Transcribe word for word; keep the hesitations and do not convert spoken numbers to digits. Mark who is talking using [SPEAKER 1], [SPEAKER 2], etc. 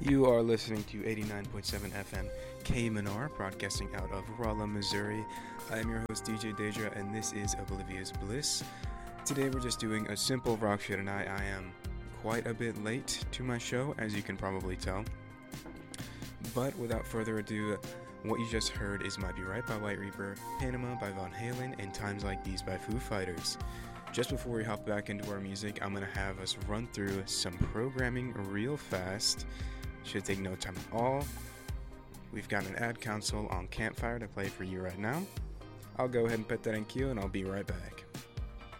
[SPEAKER 1] You are listening to eighty-nine point seven F M K Menor, broadcasting out of Rolla, Missouri. I am your host, D J Deja, and this is Oblivious Bliss. Today we're just doing a simple rock show tonight. I am quite a bit late to my show, as you can probably tell. But without further ado, what you just heard is Might Be Right by White Reaper, Panama by Von Halen, and Times Like These by Foo Fighters. Just before we hop back into our music, I'm going to have us run through some programming real fast. Should take no time at all. We've got an ad console on Campfire to play for you right now. I'll go ahead and put that in queue and I'll be right back.